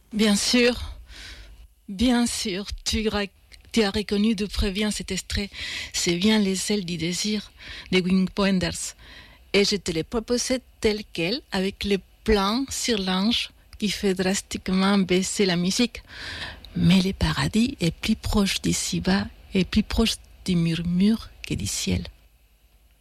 Bien sûr, bien sûr, tu as reconnu de très bien cet extrait. C'est bien Les ailes du désir de Wim Wenders. Et je te l'ai proposé tel quel, avec le plan sur l'ange qui fait drastiquement baisser la musique. Mais le paradis est plus proche d'ici-bas et plus proche du murmure que du ciel.